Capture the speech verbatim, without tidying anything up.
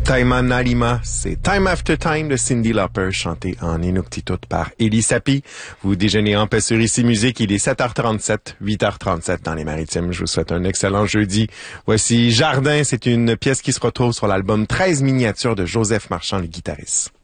Taima Nalima, c'est Time After Time de Cyndi Lauper, chanté en Inuktitut par Élie Sapi. Vous déjeunez en paix sur Ici Musique, il est sept heures trente-sept, huit heures trente-sept dans les Maritimes. Je vous souhaite un excellent jeudi. Voici Jardin, c'est une pièce qui se retrouve sur l'album treize miniatures de Joseph Marchand, le guitariste.